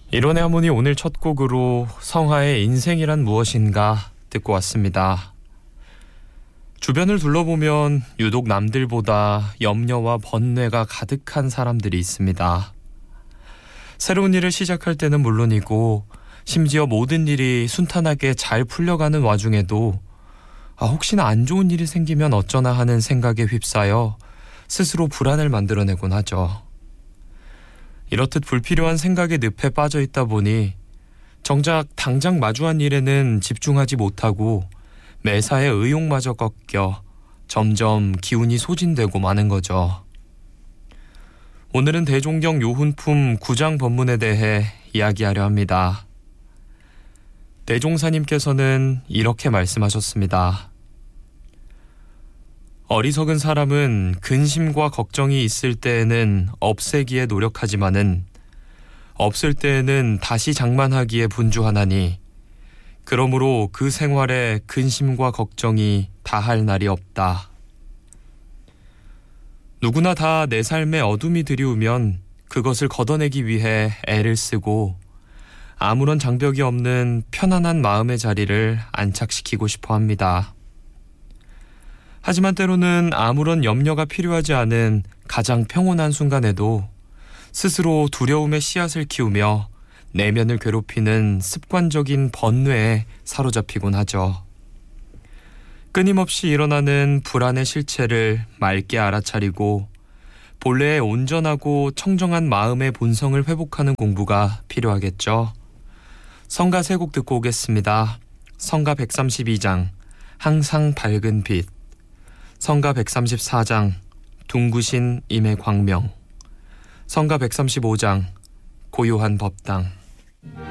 이론의 하모니 오늘 첫 곡으로 성하의 인생이란 무엇인가 듣고 왔습니다. 주변을 둘러보면 유독 남들보다 염려와 번뇌가 가득한 사람들이 있습니다. 새로운 일을 시작할 때는 물론이고 심지어 모든 일이 순탄하게 잘 풀려가는 와중에도 혹시나 안 좋은 일이 생기면 어쩌나 하는 생각에 휩싸여 스스로 불안을 만들어내곤 하죠. 이렇듯 불필요한 생각의 늪에 빠져 있다 보니 정작 당장 마주한 일에는 집중하지 못하고 매사에 의욕마저 꺾여 점점 기운이 소진되고 마는 거죠. 오늘은 대종경 요훈품 9장 법문에 대해 이야기하려 합니다. 대종사님께서는 이렇게 말씀하셨습니다. 어리석은 사람은 근심과 걱정이 있을 때에는 없애기에 노력하지만은 없을 때에는 다시 장만하기에 분주하나니 그러므로 그 생활에 근심과 걱정이 다할 날이 없다. 누구나 다 내 삶에 어둠이 들이우면 그것을 걷어내기 위해 애를 쓰고 아무런 장벽이 없는 편안한 마음의 자리를 안착시키고 싶어 합니다. 하지만 때로는 아무런 염려가 필요하지 않은 가장 평온한 순간에도 스스로 두려움의 씨앗을 키우며 내면을 괴롭히는 습관적인 번뇌에 사로잡히곤 하죠. 끊임없이 일어나는 불안의 실체를 맑게 알아차리고 본래의 온전하고 청정한 마음의 본성을 회복하는 공부가 필요하겠죠. 성가 3곡 듣고 오겠습니다. 성가 132장 항상 밝은 빛, 성가 134장 둥구신 임의 광명, 성가 135장 고요한 법당.